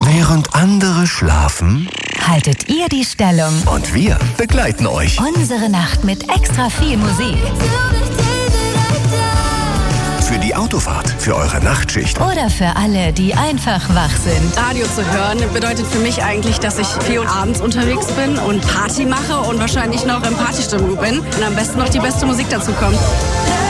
Während andere schlafen, haltet ihr die Stellung. und wir begleiten euch. Unsere Nacht mit extra viel Musik. Für die Autofahrt, für eure Nachtschicht. Oder für alle, die einfach wach sind. Radio zu hören bedeutet für mich eigentlich, dass ich viel abends unterwegs bin und Party mache und wahrscheinlich noch in Partystimmung bin. Und am besten noch die beste Musik dazu kommt.